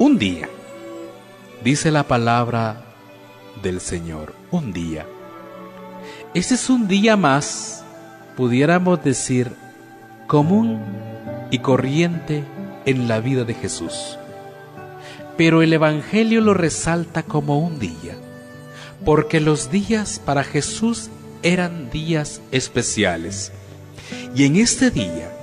un día. Dice la palabra del Señor, un día. Ese es un día más, pudiéramos decir, común y corriente en la vida de Jesús. Pero el Evangelio lo resalta como un día, porque los días para Jesús eran días especiales. Y en este día,